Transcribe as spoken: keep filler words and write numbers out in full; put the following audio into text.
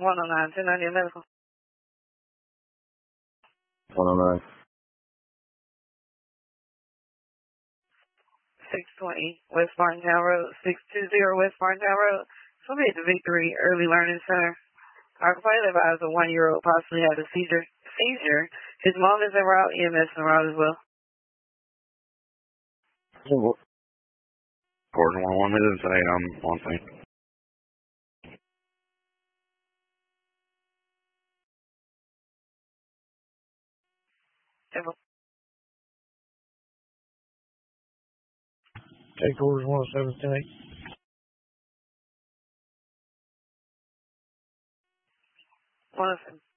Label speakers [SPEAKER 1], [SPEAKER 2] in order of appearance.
[SPEAKER 1] one oh nine, ten ninety medical.
[SPEAKER 2] one oh nine.
[SPEAKER 1] six twenty West Martintown Road, six two zero West Martintown Road. So we at the Victory Early Learning Center. Our complaint advisor, a one-year-old, possibly had a seizure. Seizure. His mom is en route, E M S en route as well.
[SPEAKER 2] Gordon one one, this is a um one thing.
[SPEAKER 3] Take orders one oh seven, ten eight.
[SPEAKER 1] one oh seven.